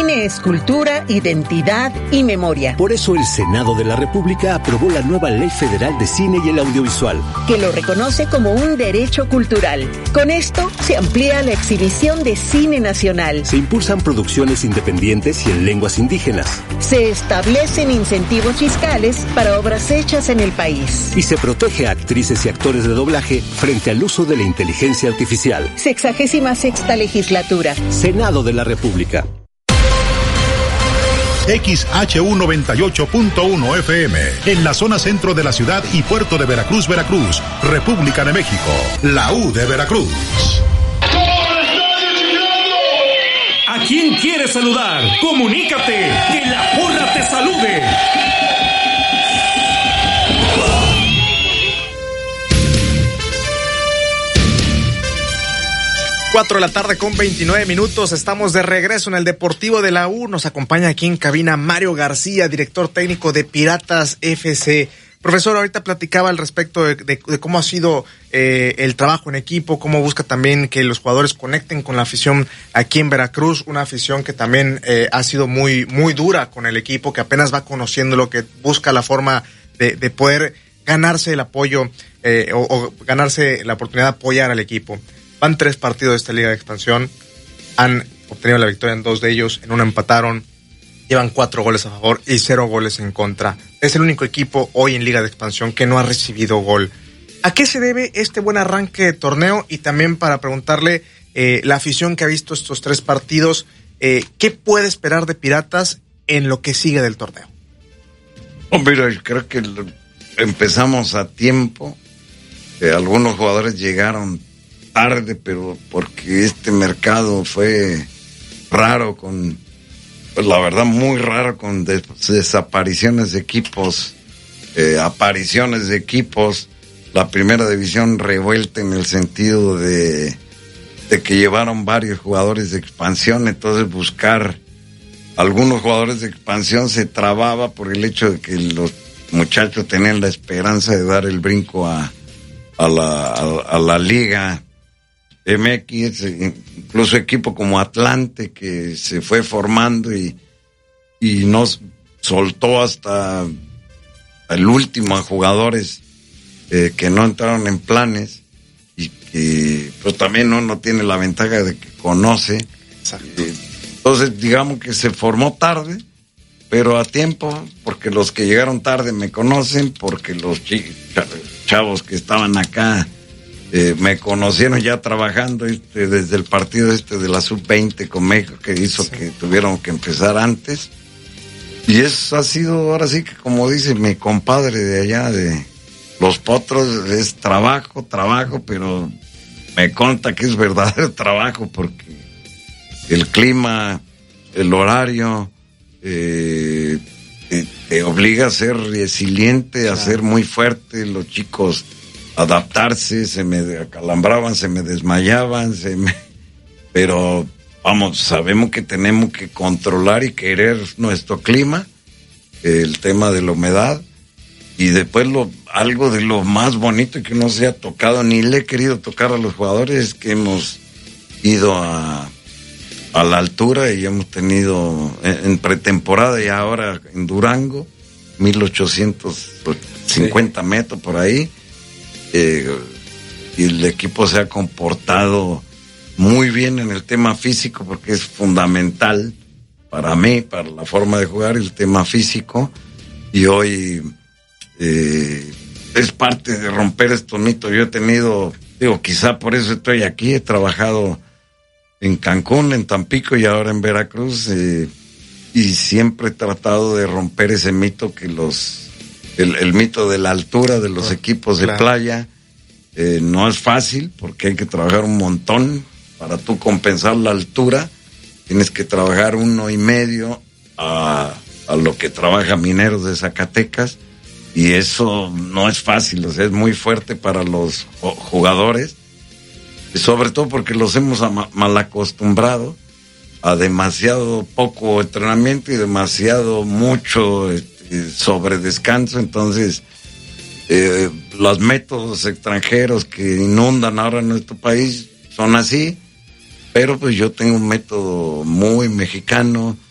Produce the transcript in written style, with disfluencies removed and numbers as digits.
cine es cultura, identidad y memoria. Por eso el Senado de la República aprobó la nueva Ley Federal de Cine y el Audiovisual, que lo reconoce como un derecho cultural. Con esto se amplía la exhibición de cine nacional. Se impulsan producciones independientes y en lenguas indígenas. Se establecen incentivos fiscales para obras hechas en el país. Y se protege a actrices y actores de doblaje frente al uso de la inteligencia artificial. 66ª Legislatura. Senado de la República. XHU 98.1 FM, en la zona centro de la ciudad y puerto de Veracruz, Veracruz, República de México, la U de Veracruz. ¿A quién quieres saludar? Comunícate, que la porra te salude. Cuatro de la tarde con 29 minutos, estamos de regreso en el Deportivo de la U. Nos acompaña aquí en cabina Mario García, director técnico de Piratas FC. Profesor, ahorita platicaba al respecto de cómo ha sido el trabajo en equipo, cómo busca también que los jugadores conecten con la afición aquí en Veracruz, una afición que también ha sido muy, muy dura con el equipo, que apenas va conociendo lo que busca la forma de poder ganarse el apoyo o ganarse la oportunidad de apoyar al equipo. Van 3 partidos de esta Liga de Expansión, han obtenido la victoria en 2 de ellos, en uno empataron, llevan 4 goles a favor y 0 goles en contra. Es el único equipo hoy en Liga de Expansión que no ha recibido gol. ¿A qué se debe este buen arranque de torneo? Y también para preguntarle, la afición que ha visto estos 3 partidos, ¿qué puede esperar de Piratas en lo que sigue del torneo? Mira, creo que empezamos a tiempo. Algunos jugadores llegaron tarde, pero porque este mercado fue raro, pues la verdad muy raro, con desapariciones de equipos, apariciones de equipos, la primera división revuelta en el sentido de que llevaron varios jugadores de expansión, entonces buscar algunos jugadores de expansión se trababa por el hecho de que los muchachos tenían la esperanza de dar el brinco a la liga MX, incluso equipo como Atlante que se fue formando y nos soltó hasta el último a jugadores que no entraron en planes y que pues también uno tiene la ventaja de que conoce. Entonces digamos que se formó tarde, pero a tiempo, porque los que llegaron tarde me conocen, porque los chavos que estaban acá me conocieron ya trabajando desde el partido de la Sub-20 con México, que hizo que tuvieron que empezar antes. Y eso ha sido, ahora sí que como dice mi compadre de allá de Los Potros, es trabajo, pero me consta que es verdadero trabajo, porque el clima, el horario, te obliga a ser resiliente, a ser muy fuerte. Los chicos adaptarse, se me acalambraban, se me desmayaban, pero vamos, sabemos que tenemos que controlar y querer nuestro clima, el tema de la humedad, y después algo de lo más bonito que no se ha tocado, ni le he querido tocar a los jugadores, es que hemos ido a la altura y hemos tenido en pretemporada y ahora en Durango, 1850 metros por ahí. Y el equipo se ha comportado muy bien en el tema físico, porque es fundamental para mí, para la forma de jugar, el tema físico, y hoy es parte de romper estos mitos. Yo he tenido, quizá por eso estoy aquí, he trabajado en Cancún, en Tampico y ahora en Veracruz, y siempre he tratado de romper ese mito que el mito de la altura de los equipos de playa. No es fácil, porque hay que trabajar un montón para tú compensar la altura. Tienes que trabajar 1.5 a lo que trabaja Mineros de Zacatecas, y eso no es fácil, o sea, es muy fuerte para los jugadores, y sobre todo porque los hemos mal acostumbrado a demasiado poco entrenamiento y demasiado mucho sobre descanso. Entonces los métodos extranjeros que inundan ahora nuestro país son así, pero pues yo tengo un método muy mexicano,